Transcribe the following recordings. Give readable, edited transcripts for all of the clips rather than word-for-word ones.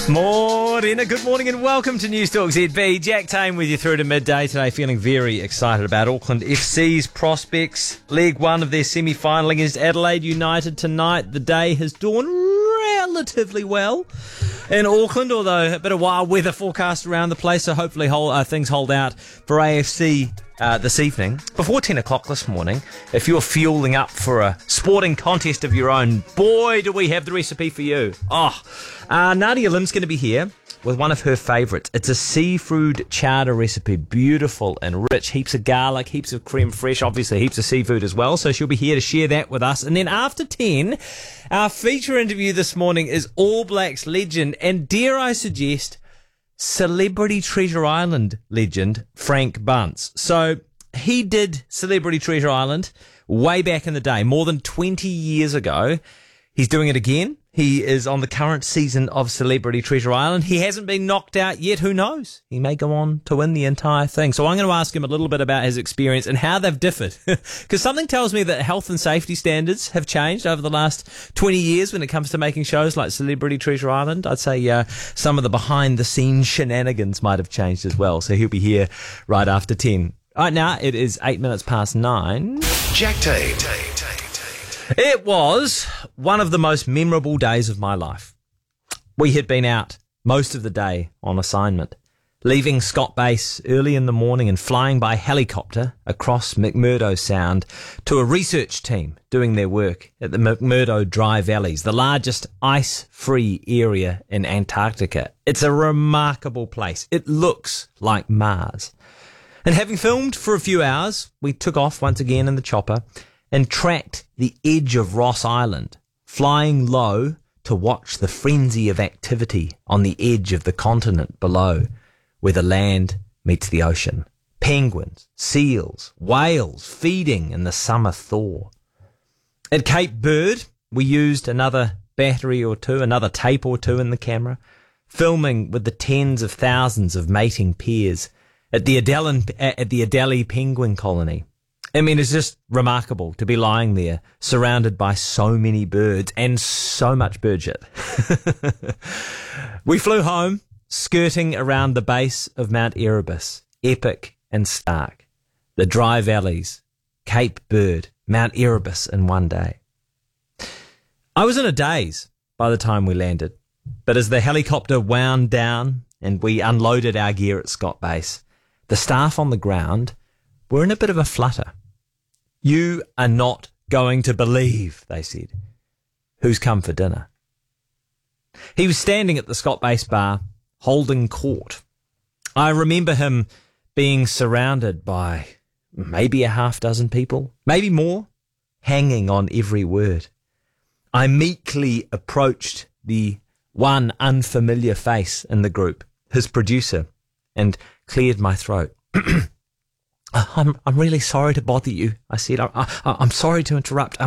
Morena, good morning and welcome to News Talk ZB. Jack Tame with you through to midday today, feeling very excited about Auckland FC's prospects. Leg 1 of their semi-final against Adelaide United tonight. The day has dawned relatively well in Auckland, although a bit of wild weather forecast around the place, so hopefully things hold out for AFC this evening. Before 10 o'clock this morning, if you're fueling up for a sporting contest of your own, boy, do we have the recipe for you. Nadia Lim's going to be here with one of her favourites. It's a seafood chowder recipe, beautiful and rich, heaps of garlic, heaps of creme fraiche, obviously heaps of seafood as well, so she'll be here to share that with us. And then after 10, our feature interview this morning is All Blacks legend and, dare I suggest, Celebrity Treasure Island legend Frank Bunce. So he did Celebrity Treasure Island way back in the day, more than 20 years ago. He's doing it again. He is on the current season of Celebrity Treasure Island. He hasn't been knocked out yet. Who knows? He may go on to win the entire thing. So I'm going to ask him a little bit about his experience and how they've differed. Because something tells me that health and safety standards have changed over the last 20 years when it comes to making shows like Celebrity Treasure Island. I'd say some of the behind-the-scenes shenanigans might have changed as well. So he'll be here right after 10. Right now, it is 8 minutes past 9. Jack Tate. It was one of the most memorable days of my life. We had been out most of the day on assignment, leaving Scott Base early in the morning and flying by helicopter across McMurdo Sound to a research team doing their work at the McMurdo Dry Valleys, the largest ice-free area in Antarctica. It's a remarkable place. It looks like Mars. And having filmed for a few hours, we took off once again in the chopper and tracked the edge of Ross Island, flying low to watch the frenzy of activity on the edge of the continent below, where the land meets the ocean. Penguins, seals, whales feeding in the summer thaw. At Cape Bird, we used another battery or two, another tape or two in the camera, filming with the tens of thousands of mating pairs at the Adelie penguin colony. I mean, it's just remarkable to be lying there, surrounded by so many birds and so much bird shit. We flew home, skirting around the base of Mount Erebus, epic and stark. The Dry Valleys, Cape Bird, Mount Erebus in one day. I was in a daze by the time we landed, but as the helicopter wound down and we unloaded our gear at Scott Base, the staff on the ground were in a bit of a flutter. "You are not going to believe," they said, "who's come for dinner." He was standing at the Scott Base bar, holding court. I remember him being surrounded by maybe a half dozen people, maybe more, hanging on every word. I meekly approached the one unfamiliar face in the group, his producer, and cleared my throat. I'm really sorry to bother you," I said. I'm sorry to interrupt.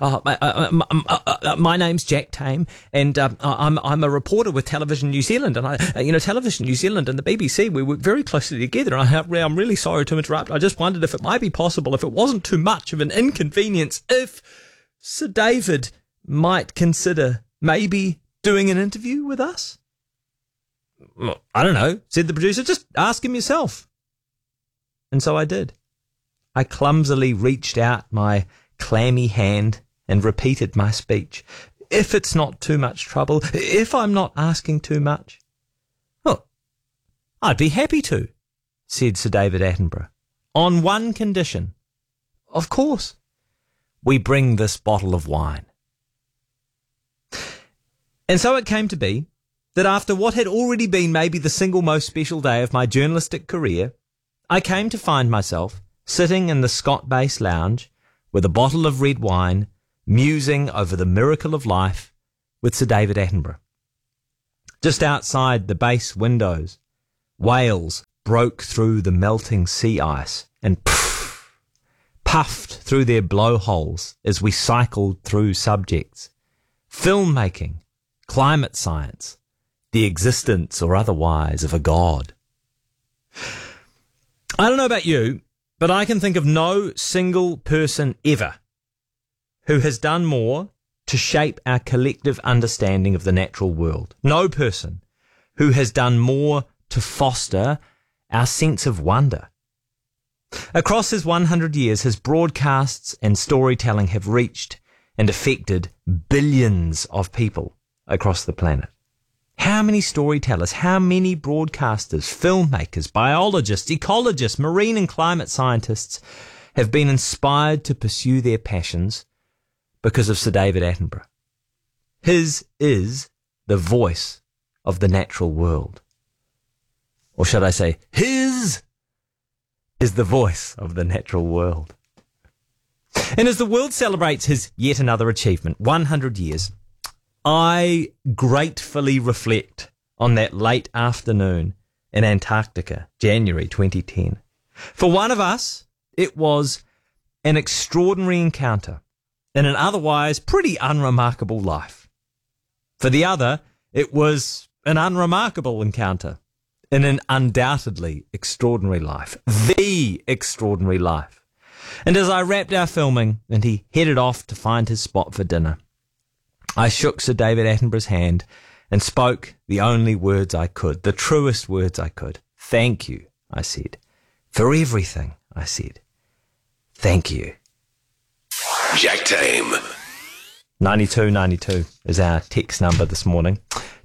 My name's Jack Tame, and I'm a reporter with Television New Zealand, and Television New Zealand and the BBC, we work very closely together. And I'm really sorry to interrupt. I just wondered if it might be possible, if it wasn't too much of an inconvenience, if Sir David might consider maybe doing an interview with us. "Well, I don't know," said the producer. "Just ask him yourself." And so I did. I clumsily reached out my clammy hand and repeated my speech. "If it's not too much trouble, if I'm not asking too much." "Oh, I'd be happy to," said Sir David Attenborough, "on one condition." "Of course." "We bring this bottle of wine." And so it came to be that after what had already been maybe the single most special day of my journalistic career, I came to find myself sitting in the Scott Base lounge with a bottle of red wine, musing over the miracle of life with Sir David Attenborough. Just outside the base windows, whales broke through the melting sea ice and puffed through their blowholes as we cycled through subjects: filmmaking, climate science, the existence or otherwise of a god. I don't know about you, but I can think of no single person ever who has done more to shape our collective understanding of the natural world. No person who has done more to foster our sense of wonder. Across his 100 years, his broadcasts and storytelling have reached and affected billions of people across the planet. How many storytellers, how many broadcasters, filmmakers, biologists, ecologists, marine and climate scientists have been inspired to pursue their passions because of Sir David Attenborough? His is the voice of the natural world. Or should I say, his is the voice of the natural world. And as the world celebrates his yet another achievement, 100 years, I gratefully reflect on that late afternoon in Antarctica, January 2010. For one of us, it was an extraordinary encounter in an otherwise pretty unremarkable life. For the other, it was an unremarkable encounter in an undoubtedly extraordinary life. The extraordinary life. And as I wrapped our filming and he headed off to find his spot for dinner, I shook Sir David Attenborough's hand and spoke the only words I could, the truest words I could. Thank you, I said. For everything, I said. Thank you. Jack Tame. 9292 is our text number this morning.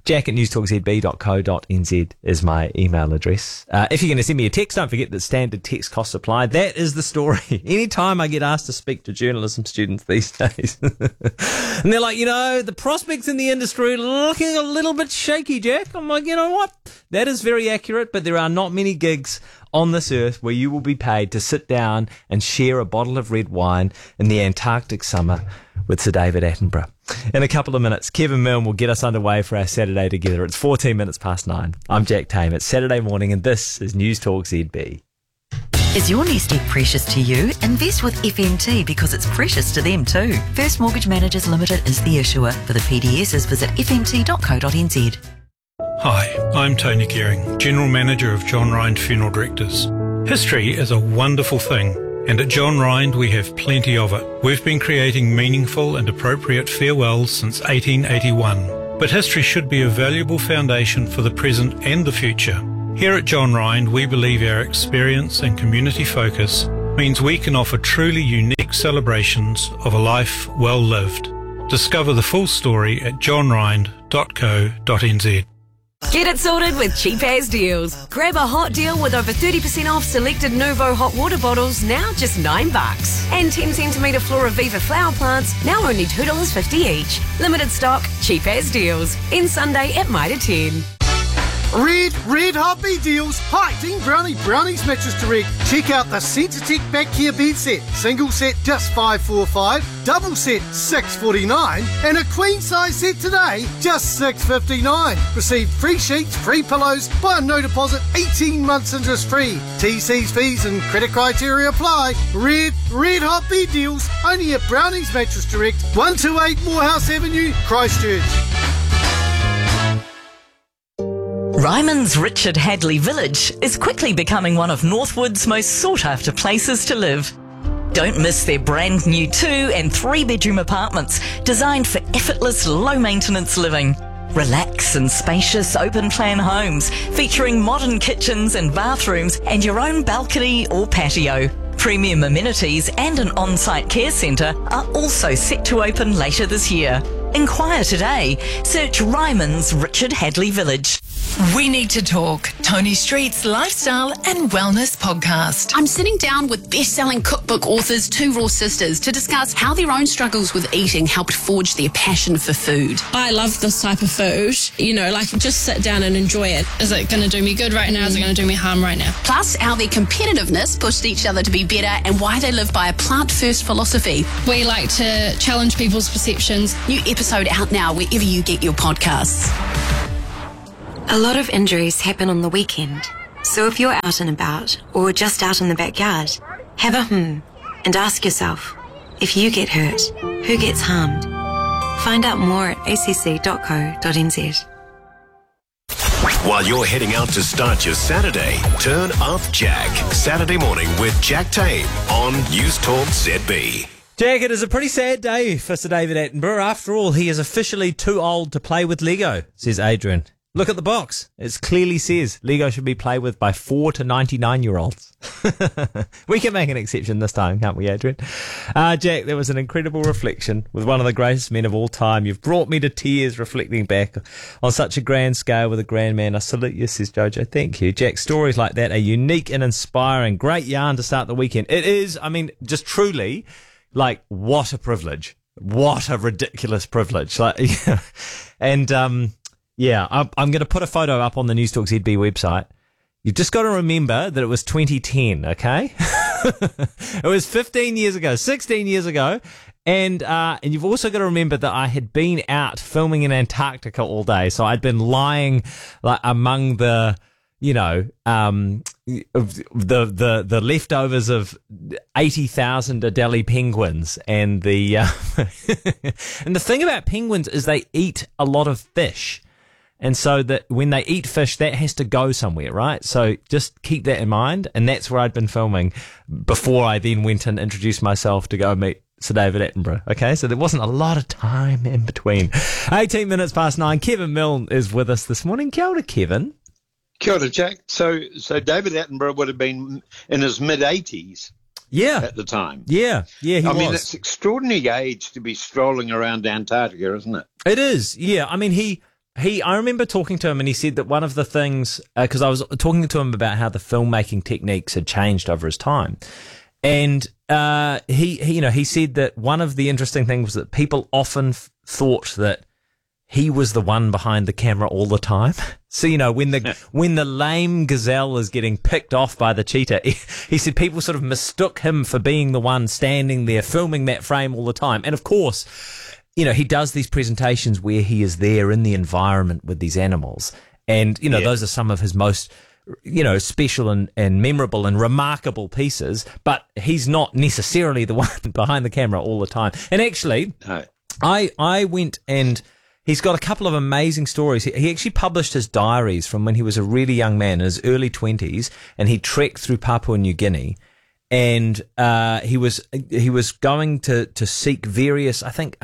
jack@newstalkzb.co.nz is my email address. If you're going to send me a text, don't forget that standard text costs apply. That is the story. Anytime I get asked to speak to journalism students these days, and they're like, the prospects in the industry looking a little bit shaky, Jack. I'm like, you know what? That is very accurate, but there are not many gigs on this earth where you will be paid to sit down and share a bottle of red wine in the Antarctic summer with Sir David Attenborough. In a couple of minutes, Kevin Milne will get us underway for our Saturday together. It's 14 minutes past 9. I'm Jack Tame. It's Saturday morning and this is News Talk ZB. Is your nest egg precious to you? Invest with FMT because it's precious to them too. First Mortgage Managers Limited is the issuer. For the PDSs, visit fmt.co.nz. Hi, I'm Tony Gearing, General Manager of John Rind Funeral Directors. History is a wonderful thing, and at John Rind we have plenty of it. We've been creating meaningful and appropriate farewells since 1881, but history should be a valuable foundation for the present and the future. Here at John Rind, we believe our experience and community focus means we can offer truly unique celebrations of a life well lived. Discover the full story at johnrind.co.nz. Get it sorted with Cheap As Deals. Grab a hot deal with over 30% off selected Nuvo hot water bottles, now just $9. And 10 centimetre Flora Viva flower plants, now only $2.50 each. Limited stock, Cheap As Deals. End Sunday at Mitre 10. Red Hot deals. Hi, Team Brownies Mattress Direct. Check out the Centretech Back Care Bed Set. Single set just $545, double set $649, and a queen size set today just $659. Receive free sheets, free pillows, buy no deposit, 18 months interest free. TC's fees and credit criteria apply. Red Hot bed deals. Only at Brownies Mattress Direct, 128 Morehouse Avenue, Christchurch. Ryman's Richard Hadley Village is quickly becoming one of Northwood's most sought-after places to live. Don't miss their brand new 2- and 3-bedroom apartments designed for effortless, low-maintenance living. Relax in spacious, open-plan homes featuring modern kitchens and bathrooms and your own balcony or patio. Premium amenities and an on-site care centre are also set to open later this year. Inquire today. Search Ryman's Richard Hadley Village. We Need to Talk, Tony Street's lifestyle and wellness podcast. I'm sitting down with best-selling cookbook authors, two raw sisters, to discuss how their own struggles with eating helped forge their passion for food. I love this type of food. Just sit down and enjoy it. Is it going to do me good right now? Is it going to do me harm right now? Plus, how their competitiveness pushed each other to be better and why they live by a plant-first philosophy. We like to challenge people's perceptions. New episode out now wherever you get your podcasts. A lot of injuries happen on the weekend, so if you're out and about or just out in the backyard, have a and ask yourself, if you get hurt, who gets harmed? Find out more at acc.co.nz. While you're heading out to start your Saturday, turn up Jack. Saturday morning with Jack Tame on News Talk ZB. Jack, it is a pretty sad day for Sir David Attenborough. After all, he is officially too old to play with Lego, says Adrian Look at the box. It clearly says Lego should be played with by 4 to 99-year-olds. We can make an exception this time, can't we, Adrian? Jack, there was an incredible reflection with one of the greatest men of all time. You've brought me to tears reflecting back on such a grand scale with a grand man. I salute you, says Jojo. Thank you. Jack, stories like that are unique and inspiring. Great yarn to start the weekend. It is, I mean, just truly, like, what a privilege. What a ridiculous privilege. Like, and, yeah, I'm going to put a photo up on the News Talk ZB website. You've just got to remember that it was 2010, okay? It was 15 years ago, 16 years ago. And you've also got to remember that I had been out filming in Antarctica all day. So I'd been lying like among the, you know, the leftovers of 80,000 Adelie penguins. And the, and the thing about penguins is they eat a lot of fish. And so that when they eat fish, that has to go somewhere, right? So just keep that in mind. And that's where I'd been filming before I then went and introduced myself to go meet Sir David Attenborough. Okay, so there wasn't a lot of time in between. 18 minutes past 9. Kevin Milne is with us this morning. Kia ora, Kevin. Kia ora, Jack. So David Attenborough would have been in his mid-80s. Yeah. At the time. Yeah, he was. I mean, it's extraordinary age to be strolling around Antarctica, isn't it? It is, yeah. I mean, I remember talking to him and he said that one of the things, because I was talking to him about how the filmmaking techniques had changed over his time. And he said that one of the interesting things was that people often thought that he was the one behind the camera all the time. So, you know, when the lame gazelle is getting picked off by the cheetah, he said people sort of mistook him for being the one standing there filming that frame all the time. And of course, you know, he does these presentations where he is there in the environment with these animals. And, you know, those are some of his most, you know, special and memorable and remarkable pieces. But he's not necessarily the one behind the camera all the time. And actually, I went and he's got a couple of amazing stories. He actually published his diaries from when he was a really young man in his early 20s. And he trekked through Papua New Guinea. And he was going to seek various, I think,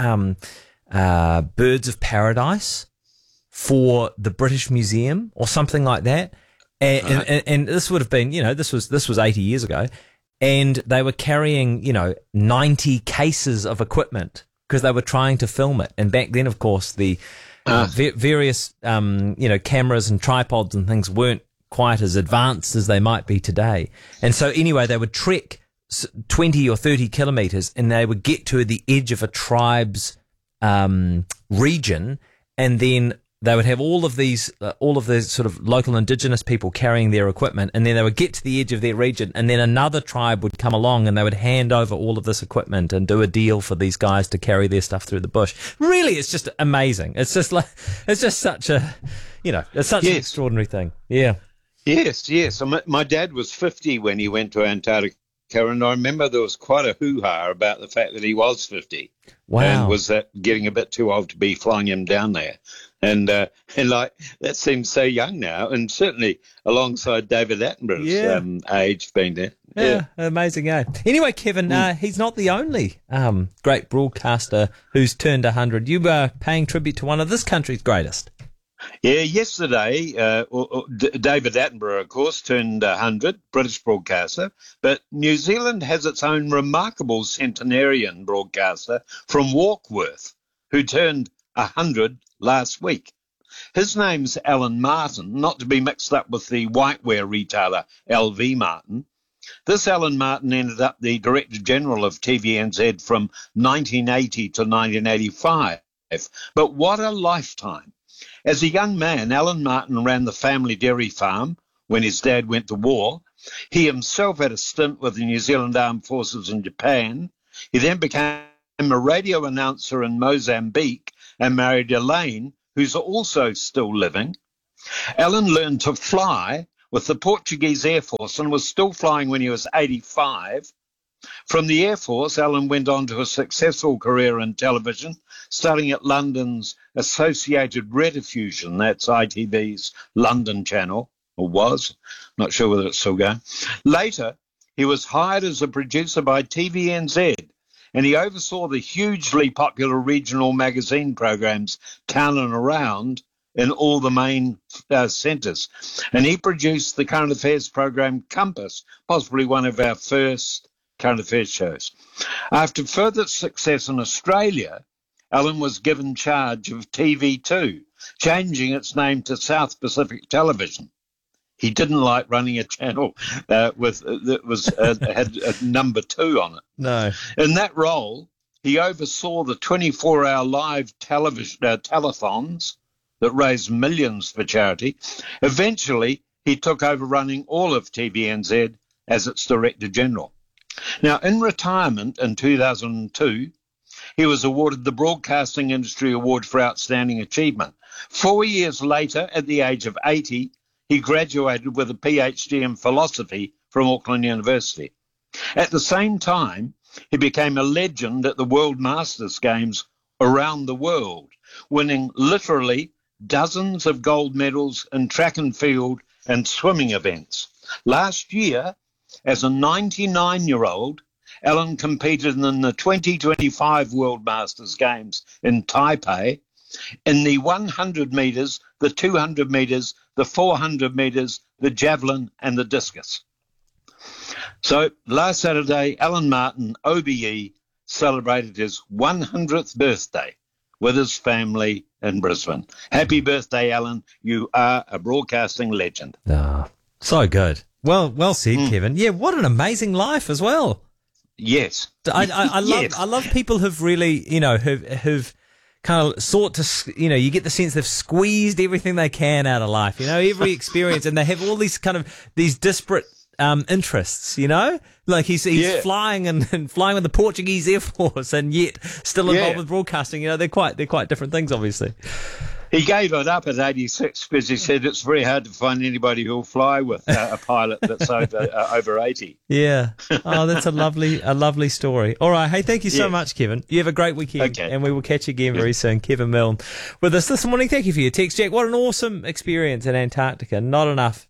birds of paradise for the British Museum or something like that. And this would have been, you know, this was 80 years ago, and they were carrying, you know, 90 cases of equipment because they were trying to film it. And back then, of course, the various you know, cameras and tripods and things weren't quite as advanced as they might be today. And so anyway, they would trek 20 or 30 kilometers and they would get to the edge of a tribe's region, and then they would have all of the sort of local indigenous people carrying their equipment, and then they would get to the edge of their region, and then another tribe would come along and they would hand over all of this equipment and do a deal for these guys to carry their stuff through the bush. Really, it's just amazing. It's just such a, you know, it's such an extraordinary thing. Yeah. Yes. My dad was 50 when he went to Antarctica, and I remember there was quite a hoo-ha about the fact that he was 50. Wow. And was that getting a bit too old to be flying him down there. And like, that seems so young now, and certainly alongside David Attenborough's age being there. Yeah, amazing, eh? Anyway, Kevin, he's not the only great broadcaster who's turned 100. You were paying tribute to one of this country's greatest. Yeah, yesterday, David Attenborough, of course, turned 100, British broadcaster, but New Zealand has its own remarkable centenarian broadcaster from Warkworth, who turned 100 last week. His name's Alan Martin, not to be mixed up with the whitewear retailer LV Martin. This Alan Martin ended up the Director General of TVNZ from 1980 to 1985. But what a lifetime. As a young man, Alan Martin ran the family dairy farm when his dad went to war. He himself had a stint with the New Zealand Armed Forces in Japan. He then became a radio announcer in Mozambique and married Elaine, who's also still living. Alan learned to fly with the Portuguese Air Force and was still flying when he was 85. From the Air Force, Alan went on to a successful career in television, starting at London's Associated Rediffusion, that's ITV's London channel, or was, not sure whether it's still going. Later, he was hired as a producer by TVNZ, and he oversaw the hugely popular regional magazine programs Town and Around in all the main centres. And he produced the current affairs program Compass, possibly one of our first current affairs shows. After further success in Australia, Alan was given charge of TV2, changing its name to South Pacific Television. He didn't like running a channel that had a number 2 on it. No. In that role, he oversaw the 24-hour live television telethons that raised millions for charity. Eventually, he took over running all of TVNZ as its Director General. Now, in retirement in 2002, he was awarded the Broadcasting Industry Award for Outstanding Achievement. 4 years later, at the age of 80, he graduated with a PhD in philosophy from Auckland University. At the same time, he became a legend at the World Masters Games around the world, winning literally dozens of gold medals in track and field and swimming events. Last year, as a 99-year-old, Alan competed in the 2025 World Masters Games in Taipei in the 100 metres, the 200 metres, the 400 metres, the javelin and the discus. So last Saturday, Alan Martin, OBE, celebrated his 100th birthday with his family in Brisbane. Happy birthday, Alan. You are a broadcasting legend. Oh, so good. Well said, Kevin. Yeah, what an amazing life as well. Yes. I love people who've really, who've kind of sought to, you get the sense they've squeezed everything they can out of life, every experience, and they have all these these disparate interests, like he's flying and flying with the Portuguese Air Force, and yet still involved with broadcasting. They're quite different things, obviously. He gave it up at 86 because he said it's very hard to find anybody who'll fly with a pilot that's over 80. Yeah. Oh, that's a lovely story. All right. Hey, thank you so much, Kevin. You have a great weekend, and we will catch you again very soon. Kevin Milne with us this morning. Thank you for your text, Jack. What an awesome experience in Antarctica. Not enough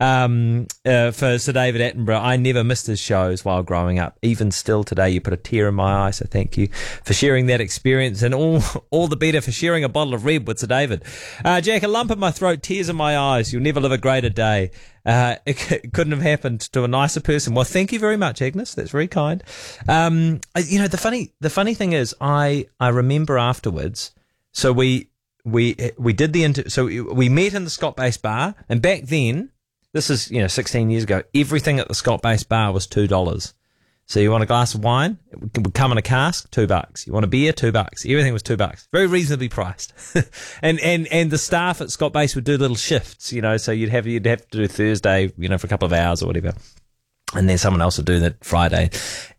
for Sir David Attenborough. I never missed his shows while growing up. Even still today, you put a tear in my eye, so thank you for sharing that experience, and all the better for sharing a bottle of red with Sir David. Jack, a lump in my throat, tears in my eyes. You'll never live a greater day. It couldn't have happened to a nicer person. Well, thank you very much, Agnes. That's very kind. The funny thing is, I remember afterwards, so we did so we met in the Scott Base bar, and back then, this is, 16 years ago, everything at the Scott Base bar was $2. So you want a glass of wine? It would come in a cask, $2. You want a beer? $2. Everything was $2. Very reasonably priced. and the staff at Scott Base would do little shifts, so you'd have to do Thursday, for a couple of hours or whatever. And then someone else would do that Friday.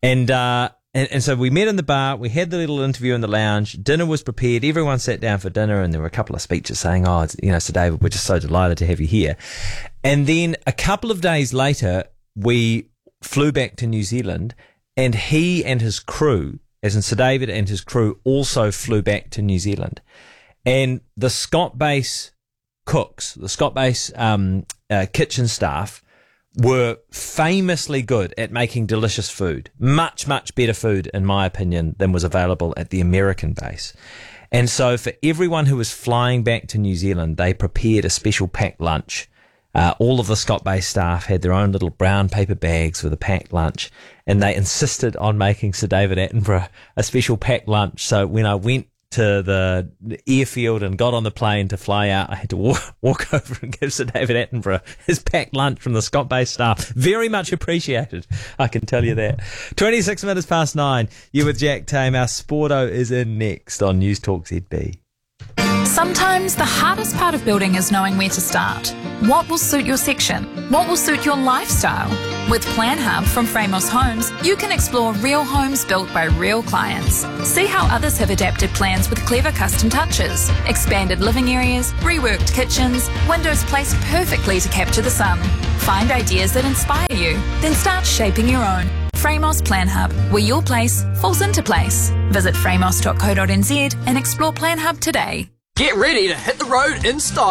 And so we met in the bar, we had the little interview in the lounge, dinner was prepared, everyone sat down for dinner, and there were a couple of speeches saying, Sir David, we're just so delighted to have you here. And then a couple of days later, we flew back to New Zealand, and he and his crew, as in Sir David and his crew, also flew back to New Zealand. And the Scott Base cooks, the Scott Base kitchen staff, were famously good at making delicious food. Much, much better food, in my opinion, than was available at the American base. And so for everyone who was flying back to New Zealand, they prepared a special packed lunch. All of the Scott Base staff had their own little brown paper bags with a packed lunch, and they insisted on making Sir David Attenborough a special packed lunch. So when I went to the airfield and got on the plane to fly out, I had to walk over and give Sir David Attenborough his packed lunch from the Scott Base staff. Very much appreciated, I can tell you that. 26 minutes past 9. You with Jack Tame. Our Sporto is in next on News Talk ZB. Sometimes the hardest part of building is knowing where to start. What will suit your section? What will suit your lifestyle? With Plan Hub from Framos Homes, you can explore real homes built by real clients. See how others have adapted plans with clever custom touches, expanded living areas, reworked kitchens, windows placed perfectly to capture the sun. Find ideas that inspire you, then start shaping your own. Framos Plan Hub, where your place falls into place. Visit framos.co.nz and explore Plan Hub today. Get ready to hit the road in style.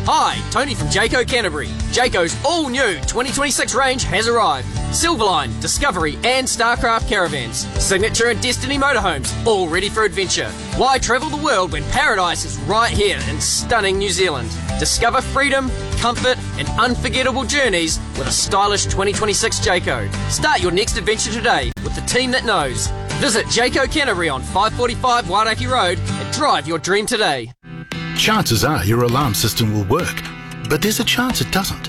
Hi, Tony from Jayco Canterbury. Jayco's all-new 2026 range has arrived. Silverline, Discovery and Starcraft caravans. Signature and Destiny motorhomes, all ready for adventure. Why travel the world when paradise is right here in stunning New Zealand? Discover freedom, comfort and unforgettable journeys with a stylish 2026 Jayco. Start your next adventure today with the team that knows. Visit Jayco Canterbury on 545 Wairaki Road and drive your dream today. Chances are your alarm system will work, but there's a chance it doesn't.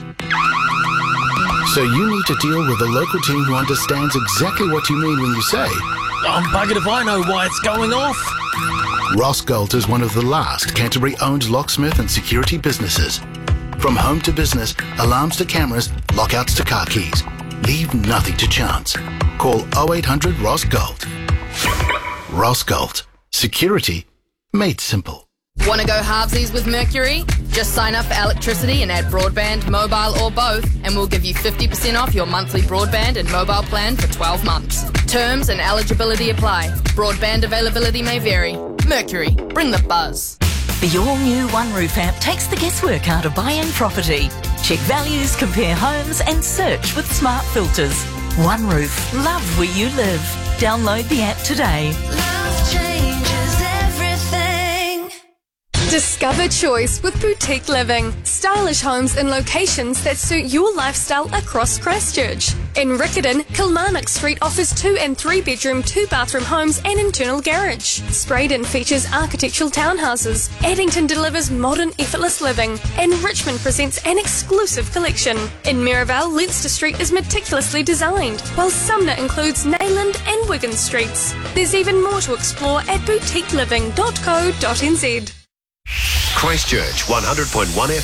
So you need to deal with a local team who understands exactly what you mean when you say, I'm buggered if I know why it's going off. Ross Galt is one of the last Canterbury-owned locksmith and security businesses. From home to business, alarms to cameras, lockouts to car keys. Leave nothing to chance. Call 0800 Ross Galt. Ross Galt. Security made simple. Want to go halvesies with Mercury? Just sign up for electricity and add broadband, mobile or both, and we'll give you 50% off your monthly broadband and mobile plan for 12 months. Terms and eligibility apply. Broadband availability may vary. Mercury, bring the buzz. The all-new One Roof app takes the guesswork out of buying property. Check values, compare homes and search with smart filters. One Roof, love where you live. Download the app today. Love changes everything. Discover choice with Boutique Living. Stylish homes in locations that suit your lifestyle across Christchurch. In Riccarton, Kilmarnock Street offers 2 and 3 bedroom, 2 bathroom homes and internal garage. Spraydon features architectural townhouses. Addington delivers modern, effortless living. And Richmond presents an exclusive collection. In Mirabelle, Leinster Street is meticulously designed, while Sumner includes Nayland and Wigan Streets. There's even more to explore at boutiqueliving.co.nz. Christchurch 100.1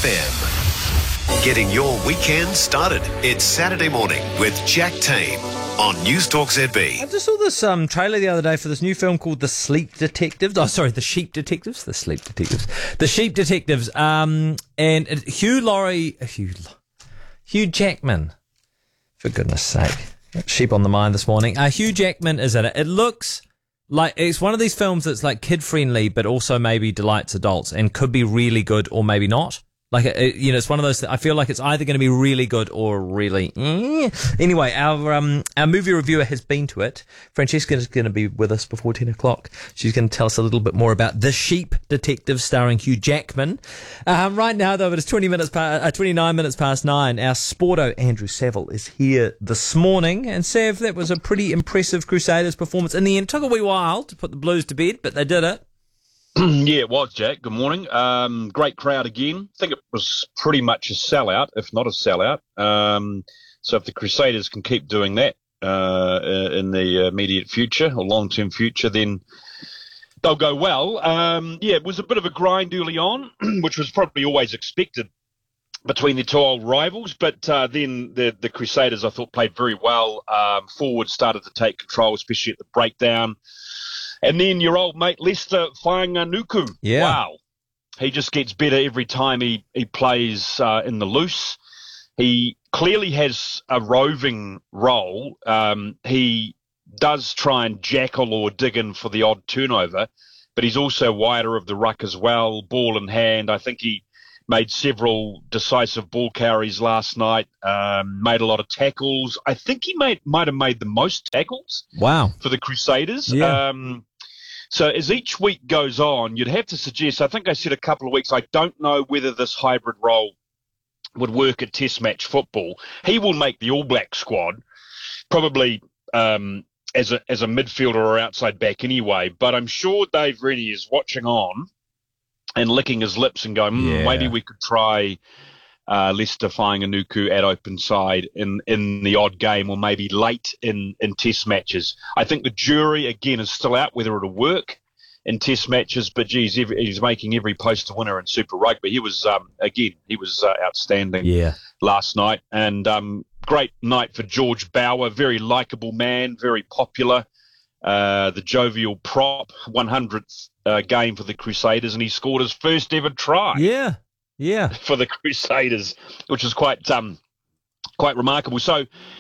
FM. Getting your weekend started. It's Saturday morning with Jack Tame on News Talk ZB. I just saw this trailer the other day for this new film called The Sleep Detectives. Oh, sorry, The Sheep Detectives. The Sleep Detectives. The Sheep Detectives. And Hugh Jackman. For goodness sake. Sheep on the mind this morning. Hugh Jackman is in it. It looks like it's one of these films that's like kid-friendly, but also maybe delights adults and could be really good or maybe not. Like, it's one of those, I feel like it's either going to be really good or really, Anyway, our movie reviewer has been to it. Francesca is going to be with us before 10 o'clock. She's going to tell us a little bit more about The Sheep Detective starring Hugh Jackman. Right now, though, it is 29 minutes past 9. Our sporto, Andrew Saville, is here this morning. And Sav, that was a pretty impressive Crusaders performance. In the end, it took a wee while to put the Blues to bed, but they did it. Yeah, it was, Jack. Good morning. Great crowd again. I think it was pretty much a sellout, if not a sellout. So if the Crusaders can keep doing that in the immediate future or long-term future, then they'll go well. It was a bit of a grind early on, which was probably always expected between the two old rivals. But then the Crusaders, I thought, played very well. Forward started to take control, especially at the breakdown. And then your old mate Lester Fainga'anuku. Yeah. Wow. He just gets better every time he plays in the loose. He clearly has a roving role. He does try and jackal or dig in for the odd turnover, but he's also wider of the ruck as well, ball in hand. I think he made several decisive ball carries last night, made a lot of tackles. I think he might have made the most tackles. Wow. For the Crusaders. Yeah. So as each week goes on, you'd have to suggest, I think I said a couple of weeks, I don't know whether this hybrid role would work at Test match football. He will make the All Black squad, probably as a midfielder or outside back anyway, but I'm sure Dave Rennie is watching on and licking his lips and going, maybe we could try Lester Fainga'anuku at open side in the odd game or maybe late in Test matches. I think the jury, again, is still out whether it'll work in Test matches, but geez, he's making every post a winner in Super Rugby. He was, outstanding last night. And great night for George Bower, very likeable man, very popular. The jovial prop, 100th game for the Crusaders, and he scored his first ever try. Yeah. For the Crusaders, which is quite remarkable. So